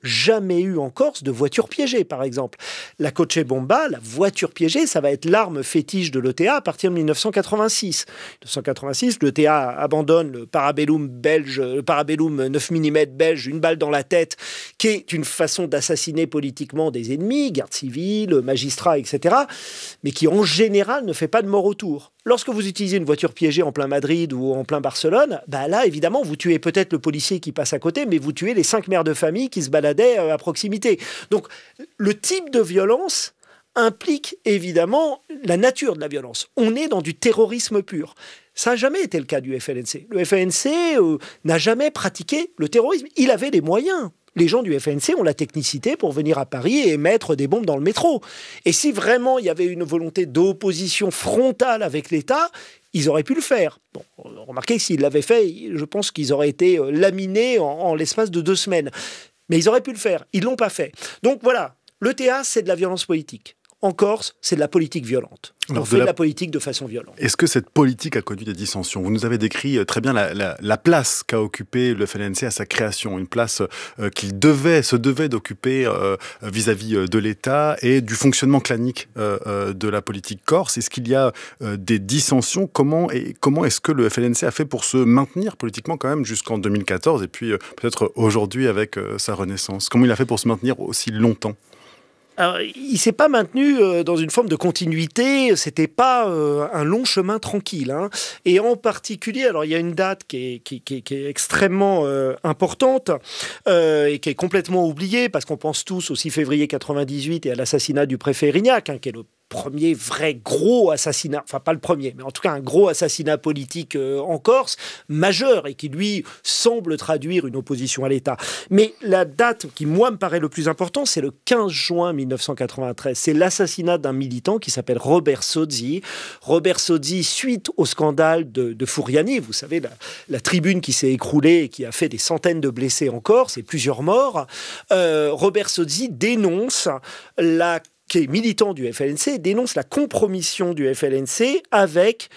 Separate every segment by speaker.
Speaker 1: jamais eu en Corse de voiture piégée, par exemple. La Coche Bomba, la voiture piégée, ça va être l'arme fétiche de l'ETA à partir de 1986. 1986, l'ETA abandonne le parabellum belge, le parabellum 9 mm belge, une balle dans la tête, qui est une façon d'assassiner politiquement des ennemis, garde civile, magistrats, etc., mais qui en général ne fait pas de mort autour. Lorsque vous utilisez une voiture piégée en plein Madrid ou en plein Barcelone, là, évidemment, vous tuez peut-être le policier qui passe à côté, mais vous tuez les 5 mères de famille qui se baladaient à proximité. Donc, le type de violence implique évidemment la nature de la violence. On est dans du terrorisme pur. Ça n'a jamais été le cas du FLNC. Le FLNC n'a jamais pratiqué le terrorisme. Il avait les moyens. Les gens du FNC ont la technicité pour venir à Paris et mettre des bombes dans le métro. Et si vraiment il y avait une volonté d'opposition frontale avec l'État, ils auraient pu le faire. Bon, remarquez que s'ils l'avaient fait, je pense qu'ils auraient été laminés en l'espace de 2 semaines. Mais ils auraient pu le faire. Ils ne l'ont pas fait. Donc voilà, l'ETA, c'est de la violence politique. En Corse, c'est de la politique violente. On fait de la politique de façon violente.
Speaker 2: Est-ce que cette politique a connu des dissensions ? Vous nous avez décrit très bien la place qu'a occupée le FLNC à sa création, une place qu'il se devait d'occuper vis-à-vis de l'État et du fonctionnement clanique de la politique corse. Est-ce qu'il y a des dissensions ? Comment est-ce que le FLNC a fait pour se maintenir politiquement quand même jusqu'en 2014 et puis peut-être aujourd'hui avec sa renaissance ? Comment il a fait pour se maintenir aussi longtemps ?
Speaker 1: Alors, il ne s'est pas maintenu dans une forme de continuité, c'était pas un long chemin tranquille. Hein. Et en particulier, alors il y a une date qui est extrêmement importante et qui est complètement oubliée, parce qu'on pense tous au 6 février 98 et à l'assassinat du préfet Erignac, qui est le premier vrai gros assassinat, enfin pas le premier, mais en tout cas un gros assassinat politique en Corse, majeur, et qui lui semble traduire une opposition à l'État. Mais la date qui moi me paraît le plus important, c'est le 15 juin 1993. C'est l'assassinat d'un militant qui s'appelle Robert Sozzi. Robert Sozzi, suite au scandale de Furiani, vous savez, la tribune qui s'est écroulée et qui a fait des centaines de blessés en Corse et plusieurs morts, Robert Sozzi dénonce qui est militant du FLNC, dénonce la compromission du FLNC avec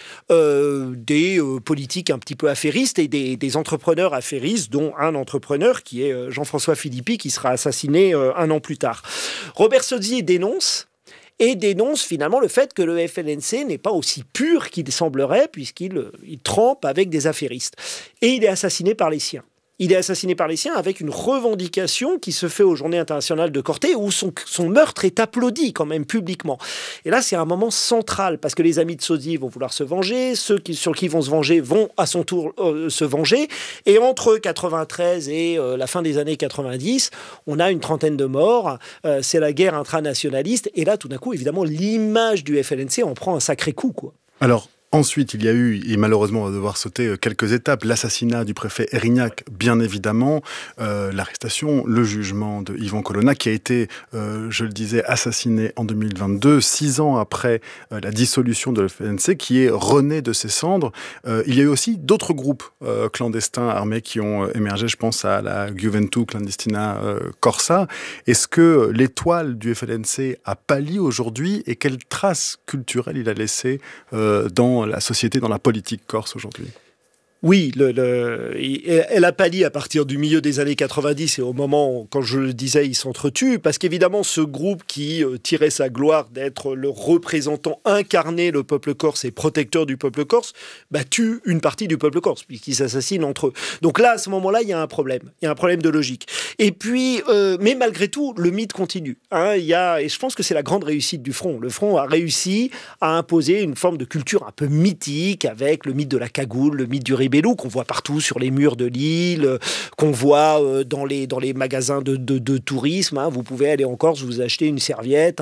Speaker 1: des politiques un petit peu affairistes et des entrepreneurs affairistes, dont un entrepreneur qui est Jean-François Philippi, qui sera assassiné 1 an plus tard. Robert Sozzi dénonce finalement le fait que le FLNC n'est pas aussi pur qu'il semblerait, puisqu'il trempe avec des affairistes. Et il est assassiné par les siens. Il est assassiné par les siens avec une revendication qui se fait aux Journées internationales de Corté, où son meurtre est applaudi quand même publiquement. Et là, c'est un moment central, parce que les amis de Sozzi vont vouloir se venger, ceux sur qui vont se venger vont à son tour se venger. Et entre 93 et la fin des années 90, on a une trentaine de morts. C'est la guerre intranationaliste. Et là, tout d'un coup, évidemment, l'image du FLNC en prend un sacré coup, quoi.
Speaker 2: Alors, ensuite, il y a eu, et malheureusement on va devoir sauter quelques étapes, l'assassinat du préfet Erignac, bien évidemment, l'arrestation, le jugement de Yvan Colonna, qui a été, je le disais, assassiné en 2022, 6 ans après la dissolution de l'FNC, qui est rené de ses cendres. Il y a eu aussi d'autres groupes clandestins armés qui ont émergé, je pense à la Gioventù Clandestina Corsa. Est-ce que l'étoile du FLNC a pâli aujourd'hui, et quelles traces culturelles il a laissées dans la société, dans la politique corse aujourd'hui?
Speaker 1: Oui, elle a pâli à partir du milieu des années 90 et au moment, quand je le disais, il s'entretue, parce qu'évidemment, ce groupe qui tirait sa gloire d'être le représentant incarné le peuple corse et protecteur du peuple corse, tue une partie du peuple corse, puisqu'ils s'assassinent entre eux. Donc là, à ce moment-là, il y a un problème. Il y a un problème de logique. Et puis, mais malgré tout, le mythe continue. Et je pense que c'est la grande réussite du Front. Le Front a réussi à imposer une forme de culture un peu mythique, avec le mythe de la cagoule, le mythe du ribello, qu'on voit partout sur les murs de l'île, qu'on voit dans les magasins de tourisme. Vous pouvez aller en Corse, vous acheter une serviette,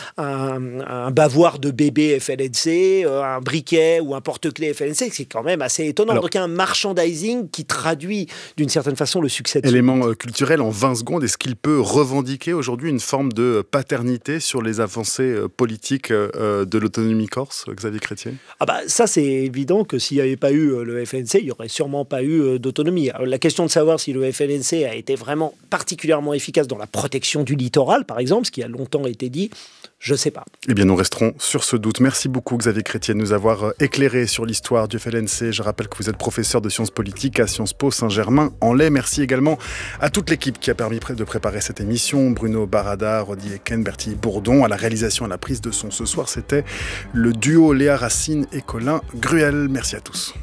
Speaker 1: un bavoir de bébé FLNC, un briquet ou un porte-clés FLNC. C'est quand même assez étonnant. Alors, donc il y a un merchandising qui traduit d'une certaine façon le succès de
Speaker 2: élément culturel en 20 secondes. Est-ce qu'il peut revendiquer aujourd'hui une forme de paternité sur les avancées politiques de l'autonomie corse, Xavier Chrétien?
Speaker 1: Ça, c'est évident que s'il n'y avait pas eu le FNC, FLNC, il n'y aurait sûrement pas eu d'autonomie. Alors, la question de savoir si le FLNC a été vraiment particulièrement efficace dans la protection du littoral, par exemple, ce qui a longtemps été dit, je ne sais pas.
Speaker 2: Eh bien, nous resterons sur ce doute. Merci beaucoup, Xavier Chrétien, de nous avoir éclairé sur l'histoire du FLNC. Je rappelle que vous êtes professeur de sciences politiques à Sciences Po Saint-Germain-en-Laye. Merci également à toute l'équipe qui a permis de préparer cette émission. Bruno Barada, Rodi Eken, Bertie Bourdon. À la réalisation, à la prise de son ce soir, c'était le duo Léa Racine et Colin Gruel. Merci à tous.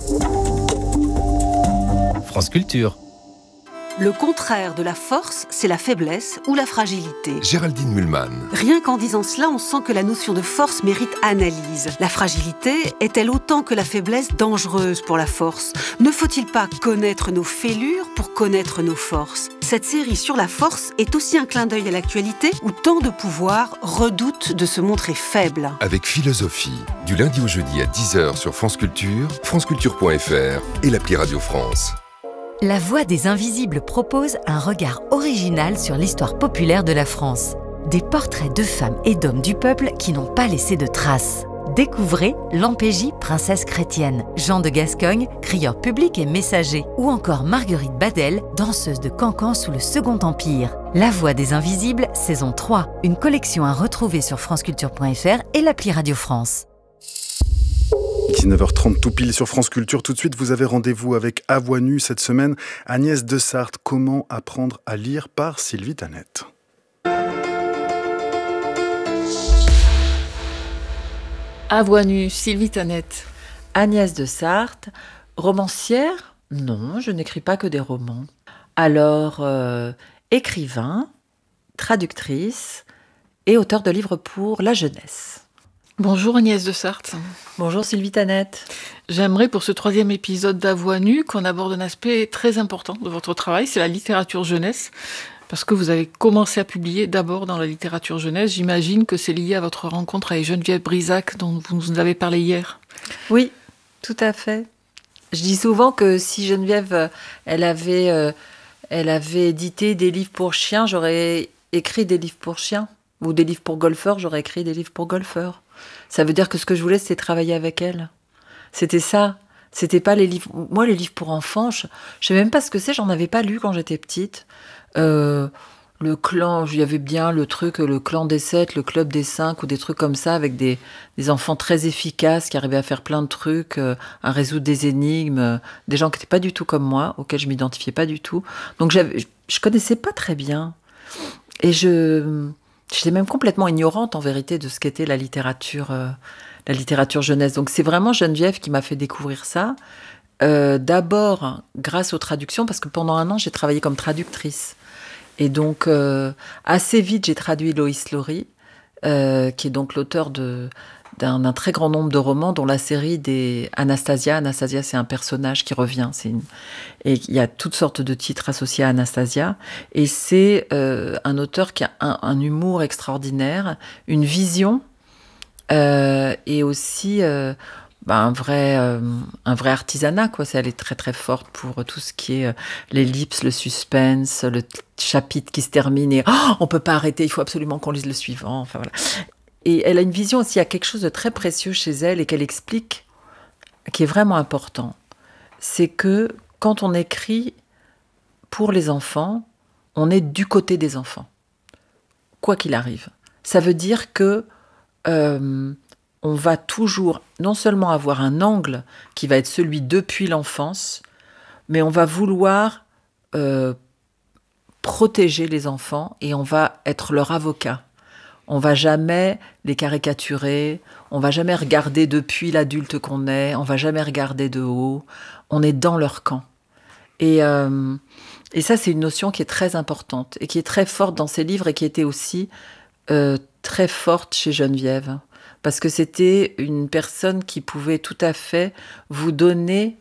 Speaker 3: France Culture.
Speaker 4: Le contraire de la force, c'est la faiblesse ou la fragilité.
Speaker 5: Géraldine Mühlmann.
Speaker 4: Rien qu'en disant cela, on sent que la notion de force mérite analyse. La fragilité est-elle autant que la faiblesse dangereuse pour la force ? Ne faut-il pas connaître nos fêlures pour connaître nos forces ? Cette série sur la force est aussi un clin d'œil à l'actualité où tant de pouvoirs redoutent de se montrer faibles.
Speaker 5: Avec philosophie, du lundi au jeudi à 10h sur France Culture, franceculture.fr et l'appli Radio France.
Speaker 6: La Voix des Invisibles propose un regard original sur l'histoire populaire de la France. Des portraits de femmes et d'hommes du peuple qui n'ont pas laissé de traces. Découvrez Lampégie, princesse chrétienne, Jean de Gascogne, crieur public et messager, ou encore Marguerite Badel, danseuse de cancan sous le Second Empire. La Voix des Invisibles, saison 3, une collection à retrouver sur franceculture.fr et l'appli Radio France.
Speaker 2: 19h30 tout pile sur France Culture. Tout de suite, vous avez rendez-vous avec À Voix Nue cette semaine. Agnès Dessart, comment apprendre à lire par Sylvie Tanette.
Speaker 7: À Voix Nue, Sylvie Tanette.
Speaker 8: Agnès Dessart, romancière ? Non, je n'écris pas que des romans. Alors, écrivain, traductrice et auteur de livres pour la jeunesse.
Speaker 7: Bonjour Agnès Dessart.
Speaker 8: Bonjour Sylvie Tanette.
Speaker 7: J'aimerais pour ce 3e épisode d'À Voix Nue qu'on aborde un aspect très important de votre travail, c'est la littérature jeunesse. Parce que vous avez commencé à publier d'abord dans la littérature jeunesse. J'imagine que c'est lié à votre rencontre avec Geneviève Brisac dont vous nous avez parlé hier.
Speaker 8: Oui, tout à fait. Je dis souvent que si Geneviève, elle avait édité des livres pour chiens, j'aurais écrit des livres pour chiens. Ou des livres pour golfeurs, j'aurais écrit des livres pour golfeurs. Ça veut dire que ce que je voulais, c'était travailler avec elle. C'était ça. C'était pas les livres... Moi, les livres pour enfants, je sais même pas ce que c'est. J'en avais pas lu quand j'étais petite. Le clan, il y avait bien le clan des 7, le club des 5, ou des trucs comme ça, avec des enfants très efficaces qui arrivaient à faire plein de trucs, à résoudre des énigmes, des gens qui n'étaient pas du tout comme moi, auxquels je m'identifiais pas du tout. Donc je connaissais pas très bien. Et j'étais même complètement ignorante, en vérité, de ce qu'était la littérature jeunesse. Donc c'est vraiment Geneviève qui m'a fait découvrir ça. D'abord, grâce aux traductions, parce que pendant 1 an, j'ai travaillé comme traductrice. Et donc, assez vite, j'ai traduit Loïs Lori, qui est donc l'auteur d'un très grand nombre de romans, dont la série des Anastasia. Anastasia, c'est un personnage qui revient. Et il y a toutes sortes de titres associés à Anastasia. Et c'est un auteur qui a un humour extraordinaire, une vision, et aussi un vrai artisanat, quoi. Elle est très très forte pour tout ce qui est l'ellipse, le suspense, le chapitre qui se termine et on peut pas arrêter, il faut absolument qu'on lise le suivant. Enfin voilà. Et elle a une vision aussi, il y a quelque chose de très précieux chez elle et qu'elle explique, qui est vraiment important. C'est que quand on écrit pour les enfants, on est du côté des enfants, quoi qu'il arrive. Ça veut dire que on va toujours non seulement avoir un angle qui va être celui depuis l'enfance, mais on va vouloir protéger les enfants et on va être leur avocat. On va jamais les caricaturer, on va jamais regarder depuis l'adulte qu'on est, on va jamais regarder de haut, on est dans leur camp. Et ça, c'est une notion qui est très importante et qui est très forte dans ses livres et qui était aussi très forte chez Geneviève. Parce que c'était une personne qui pouvait tout à fait vous donner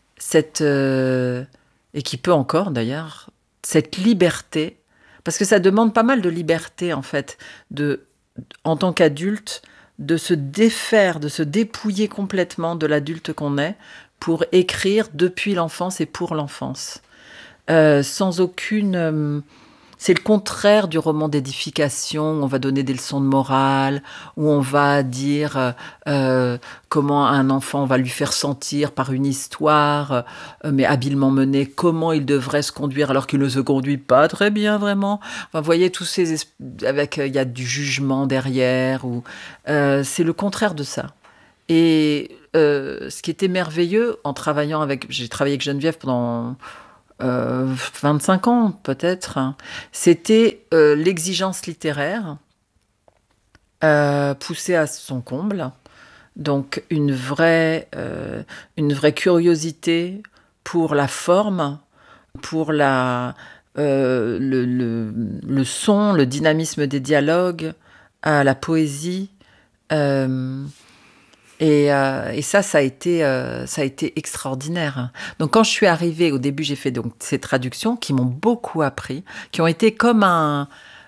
Speaker 8: et qui peut encore d'ailleurs, cette liberté. Parce que ça demande pas mal de liberté, en fait, en tant qu'adulte, de se défaire, de se dépouiller complètement de l'adulte qu'on est pour écrire depuis l'enfance et pour l'enfance. Sans aucune C'est le contraire du roman d'édification où on va donner des leçons de morale, où on va dire comment un enfant, on va lui faire sentir par une histoire, mais habilement menée, comment il devrait se conduire alors qu'il ne se conduit pas très bien vraiment. Enfin, vous voyez, tous ces... il y a du jugement derrière. C'est le contraire de ça. Et ce qui était merveilleux en travaillant avec... J'ai travaillé avec Geneviève pendant... 25 ans peut-être, c'était l'exigence littéraire poussée à son comble, donc une vraie curiosité pour la forme, pour le son, le dynamisme des dialogues, la poésie. Et ça a été extraordinaire. Donc, quand je suis arrivée, au début, j'ai fait donc ces traductions qui m'ont beaucoup appris, qui ont été comme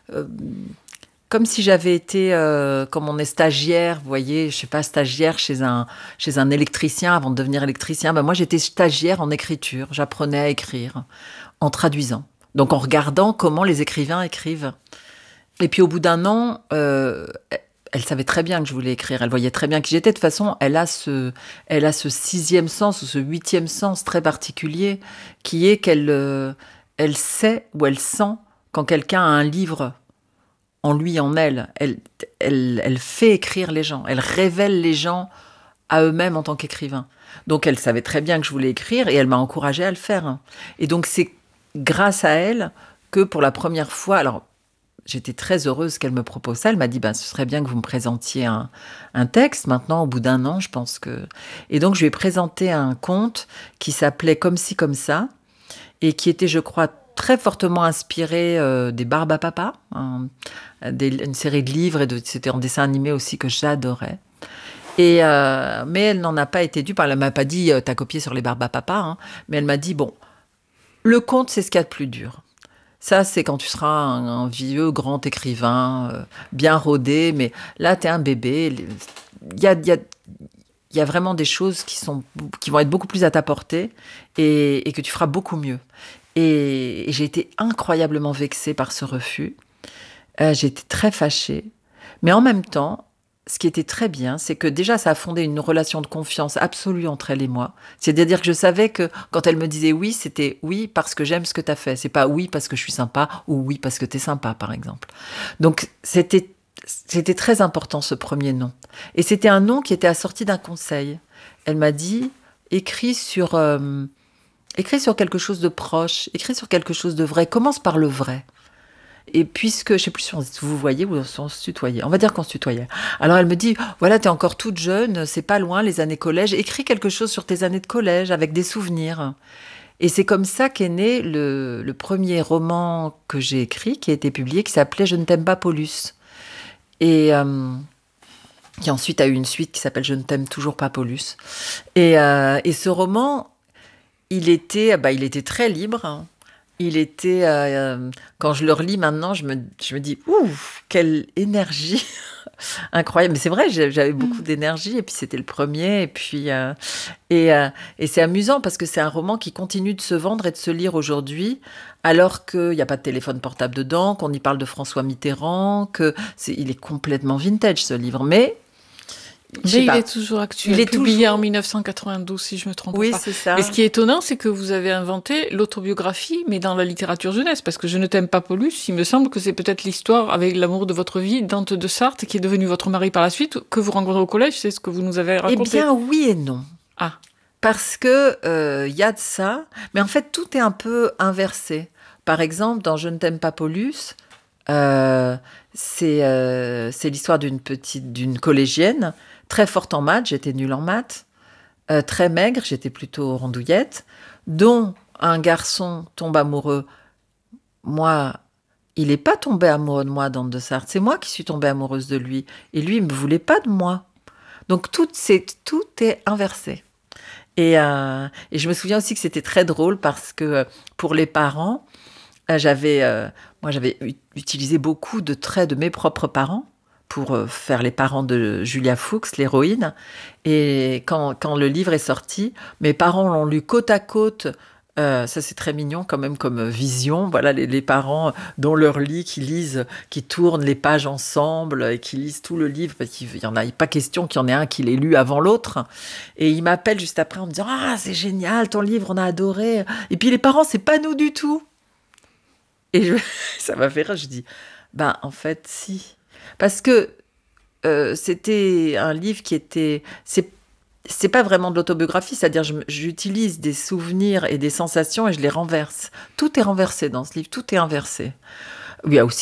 Speaker 8: si j'avais été, comme on est stagiaire, vous voyez, je sais pas, stagiaire chez un électricien avant de devenir électricien. Ben moi, j'étais stagiaire en écriture. J'apprenais à écrire en traduisant. Donc, en regardant comment les écrivains écrivent. Et puis, au bout d'un an, elle savait très bien que je voulais écrire. Elle voyait très bien qui j'étais. De toute façon, elle a ce sixième sens ou ce huitième sens très particulier qui est qu'elle sait ou elle sent quand quelqu'un a un livre en lui, en elle. Elle fait écrire les gens. Elle révèle les gens à eux-mêmes en tant qu'écrivain. Donc, elle savait très bien que je voulais écrire et elle m'a encouragée à le faire. Et donc, c'est grâce à elle que pour la première fois... Alors, j'étais très heureuse qu'elle me propose ça. Elle m'a dit, ce serait bien que vous me présentiez un texte. Maintenant, au bout d'un an, je pense que... Et donc, je lui ai présenté un conte qui s'appelait « Comme ci, comme ça » et qui était, je crois, très fortement inspiré des Barbes à Papa, une série de livres, c'était un dessin animé aussi que j'adorais. Mais elle n'en a pas été dupe. Elle ne m'a pas dit « t'as copié sur les Barbes à Papa », mais elle m'a dit « bon, le conte, c'est ce qu'il y a de plus dur. » Ça, c'est quand tu seras un vieux grand écrivain, bien rodé, mais là, tu es un bébé. Il y a vraiment des choses qui vont être beaucoup plus à ta portée et que tu feras beaucoup mieux. Et j'ai été incroyablement vexée par ce refus. J'ai été très fâchée. Mais en même temps, ce qui était très bien, c'est que déjà, ça a fondé une relation de confiance absolue entre elle et moi. C'est-à-dire que je savais que quand elle me disait oui, c'était oui parce que j'aime ce que tu as fait. C'est pas oui parce que je suis sympa ou oui parce que tu es sympa, par exemple. Donc, c'était très important, ce premier nom. Et c'était un nom qui était assorti d'un conseil. Elle m'a dit, écris sur quelque chose de proche, écris sur quelque chose de vrai. Commence par le vrai. Et puisque, je ne sais plus si vous voyez ou on se tutoyait, on va dire qu'on se tutoyait. Alors elle me dit, voilà, tu es encore toute jeune, c'est pas loin les années collège, écris quelque chose sur tes années de collège avec des souvenirs. Et c'est comme ça qu'est né le premier roman que j'ai écrit, qui a été publié, qui s'appelait « Je ne t'aime pas, Paulus ». Et qui ensuite a eu une suite qui s'appelle « Je ne t'aime toujours pas, Paulus ». Et ce roman, il était très libre. Il était, quand je le relis maintenant, je me dis, ouf, quelle énergie incroyable. Mais c'est vrai, j'avais beaucoup d'énergie, et puis c'était le premier, et puis et c'est amusant parce que c'est un roman qui continue de se vendre et de se lire aujourd'hui, alors qu'il n'y a pas de téléphone portable dedans, qu'on y parle de François Mitterrand, il est complètement vintage ce livre, mais
Speaker 7: il est toujours actuel. Il est publié en 1992, si je ne me trompe pas.
Speaker 8: Oui, c'est ça.
Speaker 7: Mais ce qui est étonnant, c'est que vous avez inventé l'autobiographie, mais dans la littérature jeunesse, parce que Je ne t'aime pas, Paulus, il me semble que c'est peut-être l'histoire avec l'amour de votre vie, Dante de Sarthe, qui est devenu votre mari par la suite, que vous rencontrez au collège, c'est ce que vous nous avez raconté.
Speaker 8: Eh bien, oui et non.
Speaker 7: Ah.
Speaker 8: Parce que y a de ça, mais en fait, tout est un peu inversé. Par exemple, dans Je ne t'aime pas, Paulus, c'est l'histoire d'une collégienne très forte en maths, j'étais nulle en maths, très maigre, j'étais plutôt rondouillette, dont un garçon tombe amoureux. Moi, il n'est pas tombé amoureux de moi, Dante de Sarthe, c'est moi qui suis tombée amoureuse de lui. Et lui, il ne me voulait pas de moi. Donc tout est inversé. Et je me souviens aussi que c'était très drôle parce que pour les parents, j'avais utilisé beaucoup de traits de mes propres parents pour faire les parents de Julia Fuchs, l'héroïne. Et quand le livre est sorti, mes parents l'ont lu côte à côte Ça, c'est très mignon quand même comme vision. Voilà, les parents dans leur lit qui lisent, qui tournent les pages ensemble et qui lisent tout le livre parce qu'il n'y en a pas question qu'il y en ait un qui l'ait lu avant l'autre. Et ils m'appellent juste après en me disant « Ah, c'est génial, ton livre, on a adoré. » Et puis les parents, c'est pas nous du tout. Et ça m'a fait rire. Je dis « Ben, en fait, si. » Parce que c'était un livre qui était... C'est pas vraiment de l'autobiographie, c'est-à-dire j'utilise des souvenirs et des sensations et je les renverse. Tout est renversé dans ce livre, tout est inversé. Il y a aussi